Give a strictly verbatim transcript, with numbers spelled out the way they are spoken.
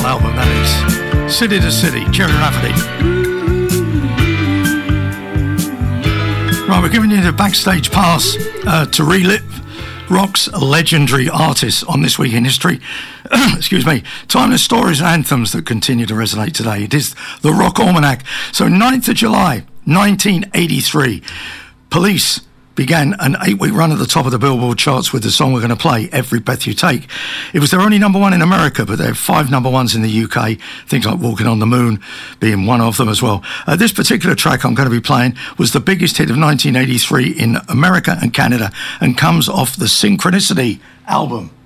album, that is. City to City, Cherry Rafferty. Right, we're giving you the backstage pass uh, to relive rock's legendary artists on This Week in History. Excuse me. Timeless stories and anthems that continue to resonate today. It is the Rock Almanac. So ninth of July, nineteen eighty-three, Police began an eight-week run at the top of the Billboard charts with the song we're going to play, Every Breath You Take. It was their only number one in America, but they have five number ones in the U K, things like Walking on the Moon being one of them as well. Uh, this particular track I'm going to be playing was the biggest hit of nineteen eighty-three in America and Canada and comes off the Synchronicity album.